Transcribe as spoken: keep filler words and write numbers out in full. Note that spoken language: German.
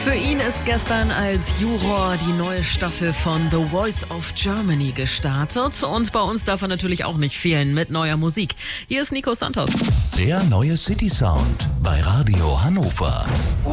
Für ihn ist gestern als Juror die neue Staffel von The Voice of Germany gestartet. Und bei uns darf er natürlich auch nicht fehlen mit neuer Musik. Hier ist Nico Santos. Der neue City Sound bei Radio Hannover.